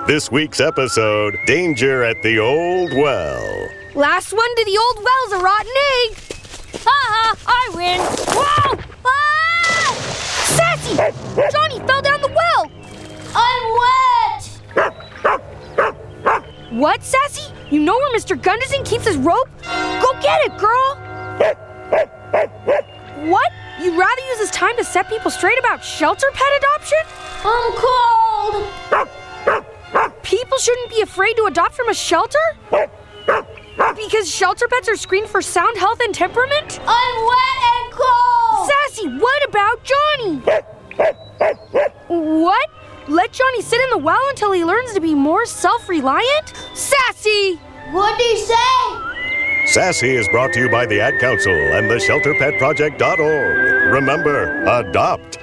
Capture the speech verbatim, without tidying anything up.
This week's episode, Danger at the Old Well. Last one to the old well's a rotten egg. Ha-ha, I win. Whoa! Ah! Sassy! Johnny fell down the well. I'm wet. What, Sassy? You know where Mister Gunderson keeps his rope? Go get it, girl. What? You'd rather use this time to set people straight about shelter pet adoption? I'm cold. People shouldn't be afraid to adopt from a shelter? Because shelter pets are screened for sound health and temperament? I'm wet and cold. Sassy, what about Johnny? What? Let Johnny sit in the well until he learns to be more self-reliant? Sassy! What'd he say? Sassy is brought to you by the Ad Council and the shelter pet project dot org. Remember, adopt.